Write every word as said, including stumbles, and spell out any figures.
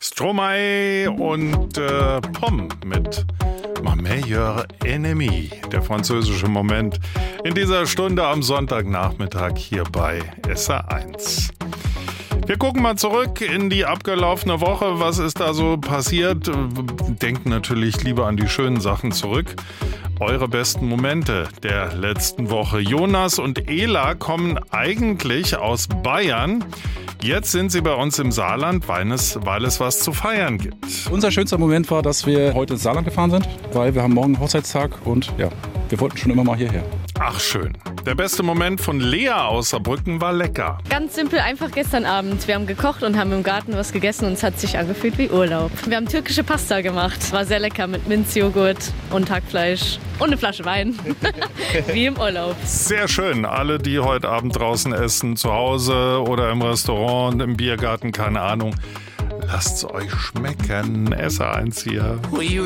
Stromae und äh, Pomm mit Ma meilleure Ennemie, der französische Moment in dieser Stunde am Sonntagnachmittag hier bei S R eins. Wir gucken mal zurück in die abgelaufene Woche. Was ist da so passiert? Denkt natürlich lieber an die schönen Sachen zurück. Eure besten Momente der letzten Woche. Jonas und Ela kommen eigentlich aus Bayern. Jetzt sind sie bei uns im Saarland, weil es, weil es was zu feiern gibt. Unser schönster Moment war, dass wir heute ins Saarland gefahren sind, weil wir haben morgen einen Hochzeitstag und ja, wir wollten schon immer mal hierher. Ach schön. Der beste Moment von Lea aus Saarbrücken war lecker. Ganz simpel, einfach gestern Abend. Wir haben gekocht und haben im Garten was gegessen und es hat sich angefühlt wie Urlaub. Wir haben türkische Pasta gemacht. War sehr lecker mit Minzjoghurt und Hackfleisch und eine Flasche Wein. Wie im Urlaub. Sehr schön. Alle, die heute Abend draußen essen, zu Hause oder im Restaurant, im Biergarten, keine Ahnung. Lasst's euch schmecken. S R eins hier.